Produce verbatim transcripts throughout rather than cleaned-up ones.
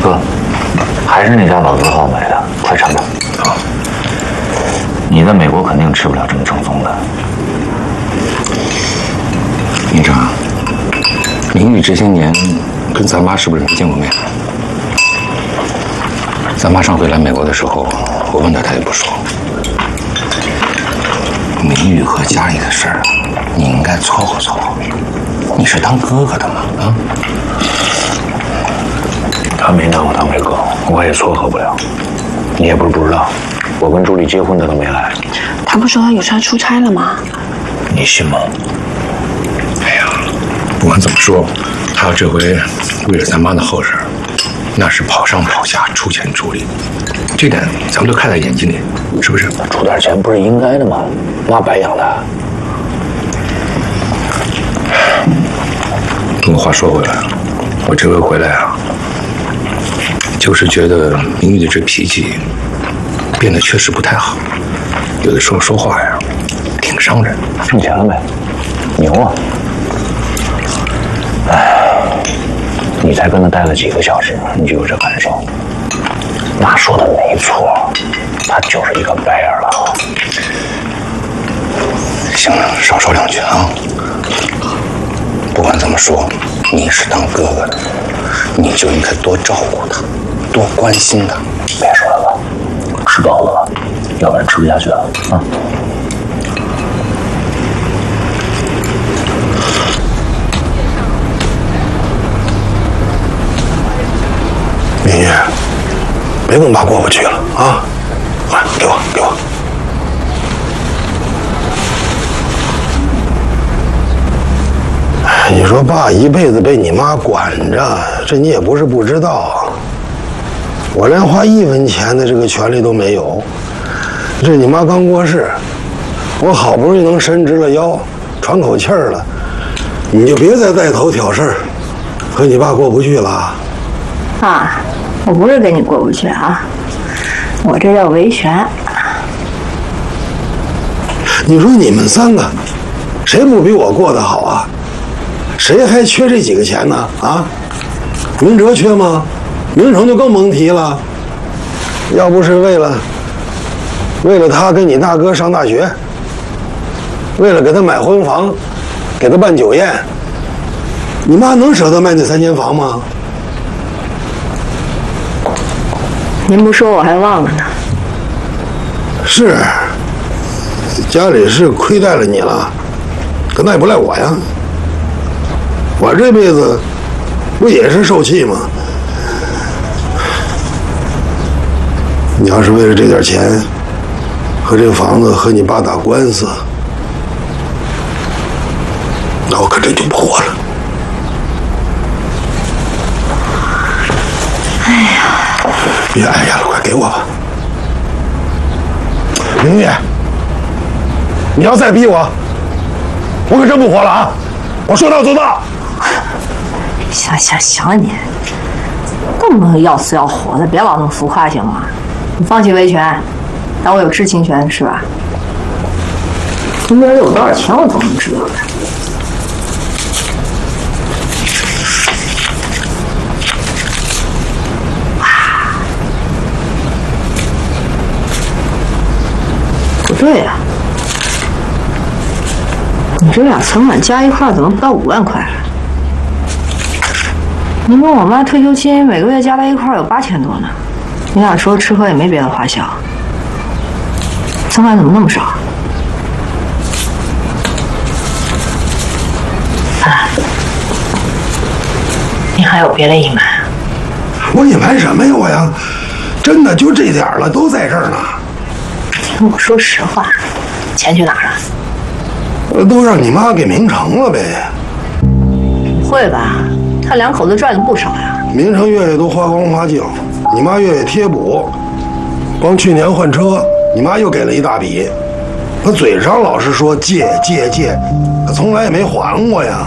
哥，还是那家老字号买的，快尝尝。好。你在美国肯定吃不了这么正宗的。营长，明玉这些年跟咱妈是不是没见过面？咱妈上回来美国的时候，我问她，她也不说。明玉和家里的事儿，你应该凑合凑合。你是当哥哥的嘛，啊？他没拿我当哥哥，我也撮合不了。你也不是不知道，我跟朱莉结婚他都没来。 他不说他有事出差了吗？ 你信吗？哎呀，不管怎么说，他要这回为了咱妈的后事，那是跑上跑下，出钱出力，这点咱们都看在眼睛里，是不是？出点钱不是应该的吗？妈白养他。不过话说回来，我这回回来啊，就是觉得明玉的这脾气变得确实不太好，有的时候说话呀，挺伤人。挣钱了没？牛啊！哎，你才跟他待了几个小时，你就有这感受？妈说的没错，他就是一个白眼狼。行了，少说两句啊。不管怎么说，你是当哥哥的，你就应该多照顾他，多关心他。别说了，吃饱了吧，要不然吃不下去了啊。明玉，别跟妈过不去了啊！来，给我，给我。你说爸一辈子被你妈管着，这你也不是不知道。我连花一分钱的这个权利都没有。这你妈刚过世，我好不容易能伸直了腰，喘口气儿了，你就别再带头挑事儿，和你爸过不去了。 啊，我不是跟你过不去啊，我这叫维权。 你说你们三个，谁不比我过得好啊？谁还缺这几个钱呢？啊，明哲缺吗？明成就更甭提了。要不是为了为了他跟你大哥上大学，为了给他买婚房，给他办酒宴，你妈能舍得卖那三间房吗？ 您不说我还忘了呢。 是，家里是亏待了你了，可那也不赖我呀。我这辈子不也是受气吗？你要是为了这点钱和这个房子和你爸打官司，那我可真就不活了。 哎呀！ 别哎呀了，快给我吧。明玉，你要再逼我，我可真不活了啊！我说到做到。 行行行了你，动不动要死要活的，别老那么浮夸行吗？你放弃维权，当我有知情权是吧？中间有多少钱我都能知道的。不对呀、啊，你这俩存款加一块怎么不到五万块？您跟我妈退休金每个月加在一块有八千多呢，你俩说吃喝也没别的花销，存款怎么那么少？啊，你还有别的隐瞒？ 我隐瞒什么呀我呀？真的就这点了，都在这儿呢。 听我说实话，钱去哪儿了？ 都让你妈给明成了呗。 不会吧？他两口子赚的不少呀。 明成月月都花光花净，你妈月月贴补，光去年换车，你妈又给了一大笔。他嘴上老是说借借借，可从来也没还过呀。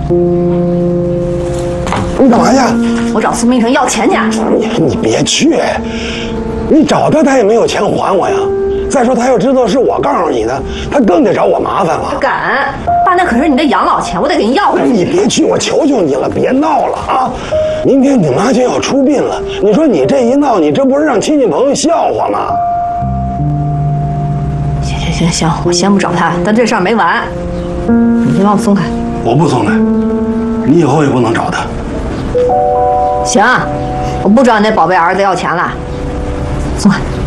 你干嘛呀？ 我找苏明成要钱去。 你你别去，你找他他也没有钱还我呀。再说他要知道是我告诉你的，他更得找我麻烦了。 敢？爸，那可是你的养老钱，我得给您要回来。 你别去，我求求你了，别闹了啊！ 明天你妈就要出殡了，你说你这一闹，你这不是让亲戚朋友笑话吗？ 行行行行，我先不找他，但这事儿没完。你先把我松开。 我不松开，你以后也不能找他。 行，我不找你那宝贝儿子要钱了，松开。